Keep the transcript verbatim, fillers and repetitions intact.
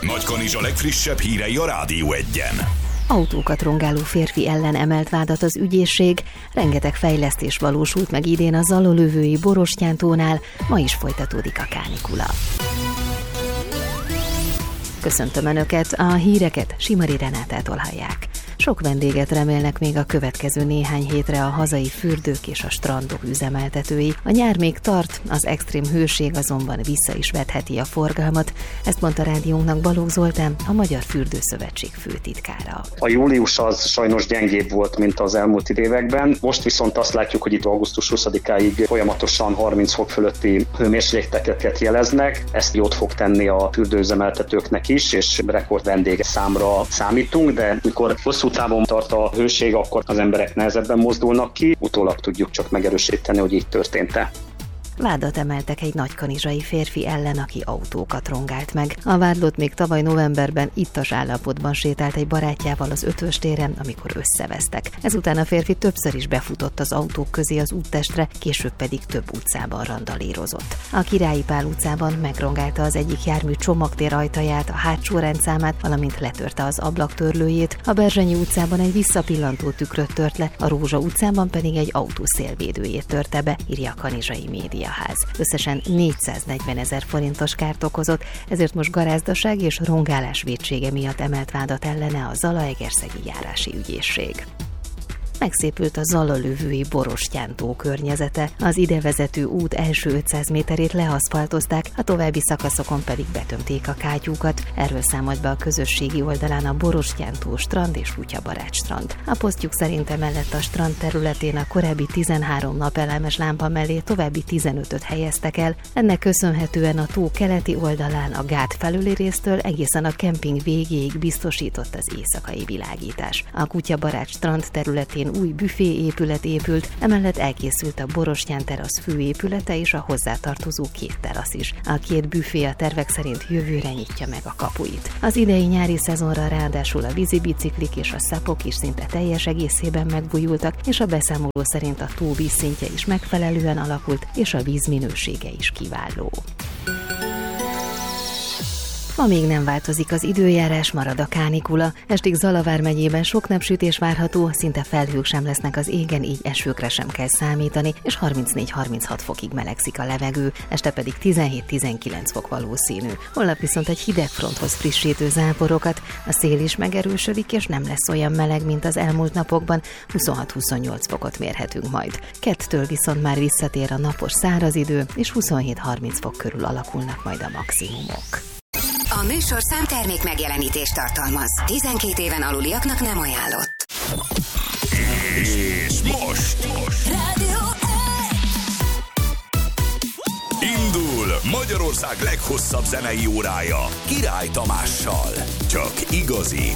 Nagykanizsa legfrissebb hírei a Rádió Egyen. Autókat rongáló férfi ellen emelt vádat az ügyészség, rengeteg fejlesztés valósult meg idén a zalolövői Borostyántónál, ma is folytatódik a kánikula. Köszöntöm Önöket, a híreket Simari Renátától hallják. Sok vendéget remélnek még a következő néhány hétre a hazai fürdők és a strandok üzemeltetői. A nyár még tart, az extrém hőség azonban vissza is vetheti a forgalmat. Ezt mondta rádiónknak Balogh Zoltán, a Magyar Fürdőszövetség főtitkára. A július az sajnos gyengébb volt, mint az elmúlt években. Most viszont azt látjuk, hogy itt augusztus huszadikáig folyamatosan harminc fok fölötti hőmérsékleteket jeleznek. Ezt jót fog tenni a fürdőüzemeltetőknek is, és rekord vendég számra számítunk, de mikor hosszú távon tart a hőség, akkor az emberek nehezebben mozdulnak ki. Utólag tudjuk csak megerősíteni, hogy így történt-e. Vádat emeltek egy nagykanizsai férfi ellen, aki autókat rongált meg. A vádlott még tavaly novemberben ittas állapotban sétált egy barátjával az Ötvös téren, amikor összevesztek. Ezután a férfi többször is befutott az autók közé az úttestre, később pedig több utcában randalírozott. A Királyi Pál utcában megrongálta az egyik jármű csomagtér ajtaját, a hátsó rendszámát, valamint letörte az ablaktörlőjét. A Berzsenyi utcában egy visszapillantó tükröt tört le, a Rózsa utcában pedig egy autó szélvédőjét törte be, írja a kanizsai média. Ház. Összesen négyszáznegyvenezer forintos kárt okozott, ezért most garázdaság és rongálás vétsége miatt emelt vádat ellene a Zalaegerszegi járási ügyészség. Megszépült a zalolövői Borostyántó környezete. Az idevezető út első ötszáz méterét leaszfaltozták, a további szakaszokon pedig betömték a kátyúkat. Erről számolt be a közösségi oldalán a Borostyántó strand és kutyabarát strand. A posztjuk szerint emellett a strand területén a korábbi tizenhárom napelemes lámpa mellé további tizenötöt helyeztek el. Ennek köszönhetően a tó keleti oldalán a gát felüli résztől egészen a kemping végéig biztosított az éjszakai világítás. A kutyabarát strand területén új büfé épület épült, emellett elkészült a Borostyán terasz főépülete és a hozzátartozó két terasz is. A két büfé a tervek szerint jövőre nyitja meg a kapuit. Az idei nyári szezonra ráadásul a vízibiciklik és a szapok is szinte teljes egészében megbújultak, és a beszámoló szerint a tó vízszintje is megfelelően alakult, és a víz minősége is kiváló. Ma még nem változik az időjárás, marad a kánikula. Estig Zala vármegyében sok napsütés várható, szinte felhők sem lesznek az égen, így esőkre sem kell számítani, és harmincnégy-harminchat fokig melegszik a levegő, este pedig tizenhét-tizenkilenc fok valószínű. Holnap viszont egy hideg fronthoz frissítő záporokat, a szél is megerősödik, és nem lesz olyan meleg, mint az elmúlt napokban, huszonhat-huszonnyolc fokot mérhetünk majd. Kettől viszont már visszatér a napos száraz idő, és huszonhét-harminc fok körül alakulnak majd a maximumok. A műsorszám termék megjelenítést tartalmaz. tizenkét éven aluliaknak nem ajánlott. És most, most. Rádió Indul Magyarország leghosszabb zenei órája Király Tamással. Csak igazi